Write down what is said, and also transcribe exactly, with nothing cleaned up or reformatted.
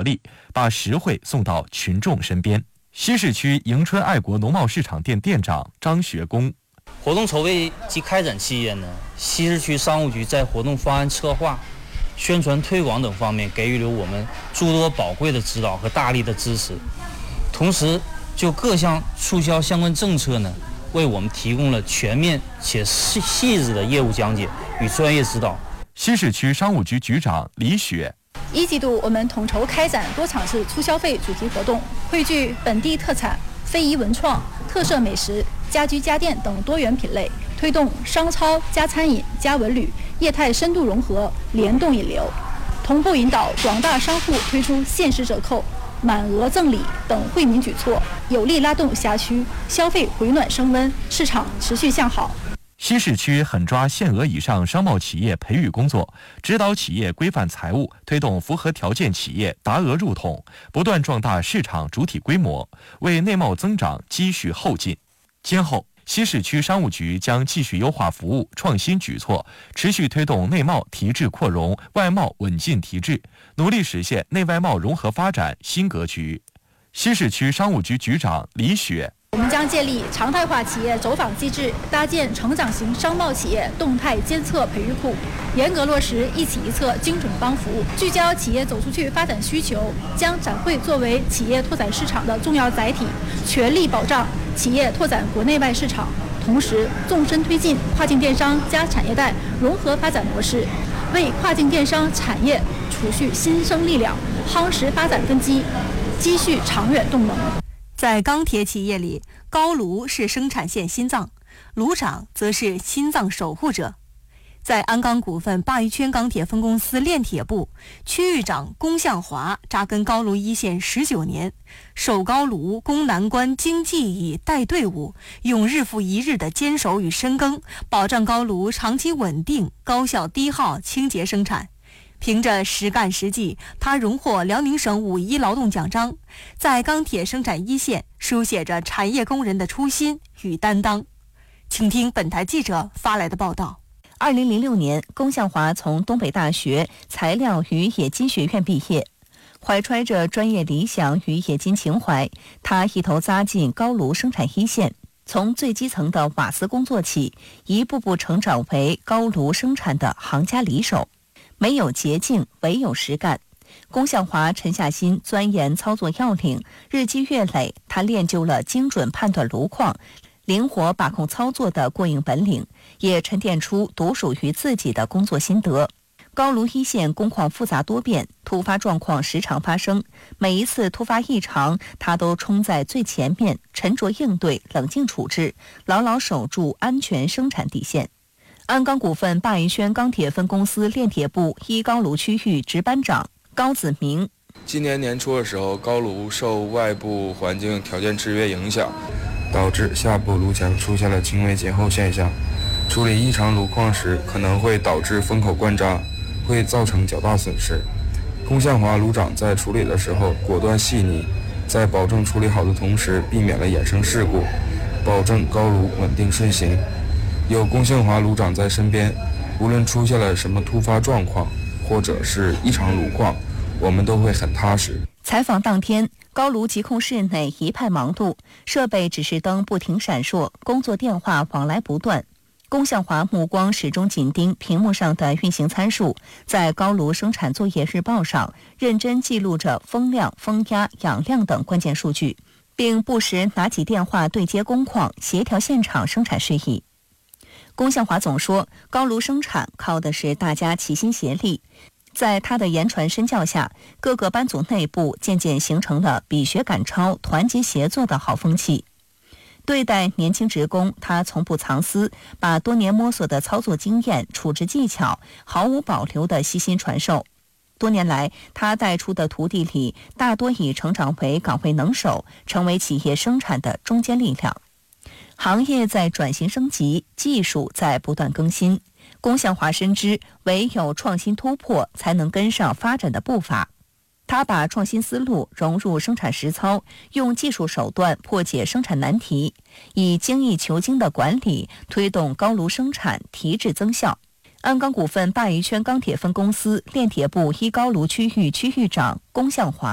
力，把实惠送到群众身边。西市区迎春爱国农贸市场店店长张学工： 活动筹备及开展期间呢，西市区商务局在活动方案策划、宣传推广等方面给予了我们诸多宝贵的指导和大力的支持，同时就各项促销相关政策呢，为我们提供了全面且细细致的业务讲解与专业指导。 西市区商务局局长李雪： 一季度我们统筹开展多场次促消费主题活动，汇聚本地特产、非遗文创、特色美食、家居家电等多元品类，推动商超加餐饮加文旅业态深度融合，联动引流，同步引导广大商户推出限时折扣、满额赠礼等惠民举措，有力拉动辖区消费回暖升温，市场持续向好。 西市区狠抓限额以上商贸企业培育工作，指导企业规范财务，推动符合条件企业达额入统，不断壮大市场主体规模，为内贸增长积蓄后劲。今后，西市区商务局将继续优化服务创新举措，持续推动内贸提质扩容、外贸稳进提质，努力实现内外贸融合发展新格局。西市区商务局局长李雪： 我们将建立常态化企业走访机制，搭建成长型商贸企业动态监测培育库，严格落实一企一策精准帮扶，聚焦企业走出去发展需求，将展会作为企业拓展市场的重要载体，全力保障企业拓展国内外市场，同时纵深推进跨境电商加产业带融合发展模式，为跨境电商产业储蓄新生力量，夯实发展根基，积蓄长远动能。 在钢铁企业里，高炉是生产线心脏，炉长则是心脏守护者。在鞍钢股份鲅鱼圈钢铁分公司炼铁部，区域长龚向华扎根高炉一线十九年，守高炉、攻难关、经技艺、带队伍，用日复一日的坚守与深耕，保障高炉长期稳定、高效低耗、清洁生产。凭着实干实绩，他荣获辽宁省五一劳动奖章，在钢铁生产一线书写着产业工人的初心与担当。请听本台记者发来的报道。 二零零六年，龚向华从东北大学材料与冶金学院毕业，怀揣着专业理想与冶金情怀，他一头扎进高炉生产一线，从最基层的瓦斯工作起，一步步成长为高炉生产的行家里手。没有捷径，唯有实干。龚向华沉下心钻研操作要领，日积月累，他练就了精准判断炉况、灵活把控操作的过硬本领，也沉淀出独属于自己的工作心得。高炉一线工况复杂多变，突发状况时常发生，每一次突发异常，他都冲在最前面，沉着应对，冷静处置，牢牢守住安全生产底线。鞍钢股份鲅鱼圈钢铁分公司炼铁部一高炉区域值班长高子明： 今年年初的时候，高炉受外部环境条件制约影响，导致下部炉墙出现了轻微减厚现象。处理异常炉况时，可能会导致风口灌扎，会造成较大损失。龚向华炉长在处理的时候果断细腻，在保证处理好的同时，避免了衍生事故，保证高炉稳定顺行。有龚向华炉长在身边，无论出现了什么突发状况或者是异常炉况，我们都会很踏实。 采访当天，高炉疾控室内一派忙碌，设备指示灯不停闪烁，工作电话往来不断。龚向华目光始终紧盯屏幕上的运行参数，在高炉生产作业日报上认真记录着风量、风压、氧量等关键数据，并不时拿起电话对接工况，协调现场生产事宜。龚向华总说，高炉生产靠的是大家齐心协力。在他的言传身教下，各个班组内部渐渐形成了比学赶超、团结协作的好风气。对待年轻职工，他从不藏私，把多年摸索的操作经验、处置技巧毫无保留地悉心传授。多年来，他带出的徒弟里，大多已成长为岗位能手，成为企业生产的中坚力量。行业在转型升级，技术在不断更新。龚向华深知，唯有创新突破，才能跟上发展的步伐。他把创新思路融入生产实操，用技术手段破解生产难题，以精益求精的管理推动高炉生产提质增效。鞍钢股份鲅鱼圈钢铁分公司炼铁部一高炉区域区域长龚向华